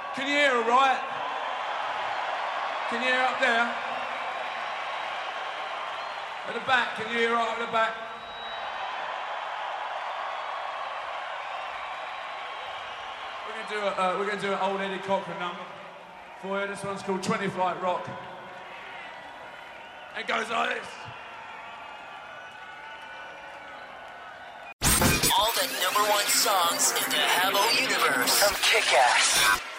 Can you hear all right? Can you hear up there? At the back, can you hear right at the back? We're going to do an old Eddie Cochran number for you. This one's called 20 Flight Rock. It goes like this. All the #1 songs in the Habbo universe from Kick-Ass.